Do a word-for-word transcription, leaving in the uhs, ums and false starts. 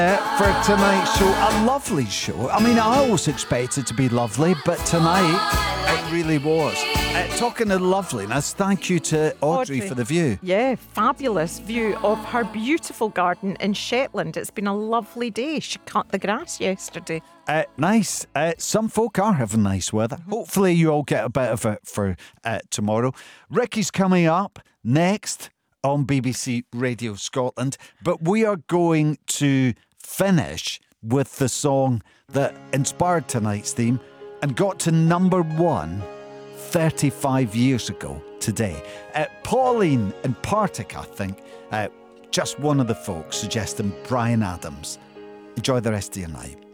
Uh, for tonight's show, a lovely show. I mean, I always expect it to be lovely, but tonight it really was. Uh, talking of loveliness, thank you to Audrey, Audrey for the view. Yeah, fabulous view of her beautiful garden in Shetland. It's been a lovely day. She cut the grass yesterday. Uh, nice. Uh, some folk are having nice weather. Hopefully you all get a bit of it for uh, tomorrow. Ricky's coming up next on B B C Radio Scotland, but we are going to finish with the song that inspired tonight's theme and got to number one thirty-five years ago today. Uh, Pauline in Partick, I think, uh, just one of the folks suggesting Bryan Adams. Enjoy the rest of your night.